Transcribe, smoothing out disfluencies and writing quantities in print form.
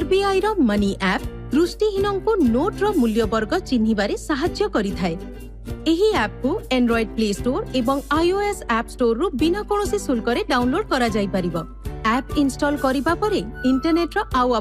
RBI रो money app दृष्टिहीनों को note रो मूल्य वर्ग चिन्हिबारे सहाय्य करिथाय। एही ऐप को एंड्रॉइड प्ले स्टोर एवं आईओएस ऐप स्टोर रो बिना कोनोसी शुल्क रे डाउनलोड करा जाई परिबो। ऐप इंस्टॉल करिबा परे इंटरनेट रो आउ